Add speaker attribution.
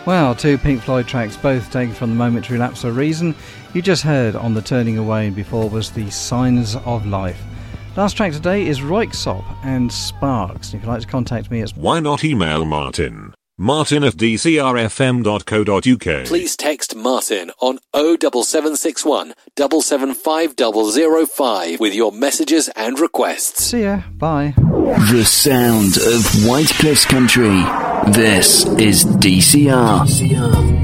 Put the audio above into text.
Speaker 1: Well, two Pink Floyd tracks, both taken from the Momentary Lapse of Reason. You just heard On the Turning Away, and before was The Signs of Life. Last track today is Röyksopp and Sparks. If you'd like to contact me, it's...
Speaker 2: Why not email Martin? martin@dcrfm.co.uk.
Speaker 3: Please text Martin on 07761 775 005 with your messages and requests.
Speaker 1: See ya. Bye.
Speaker 4: The sound of White Cliffs Country. This is DCR.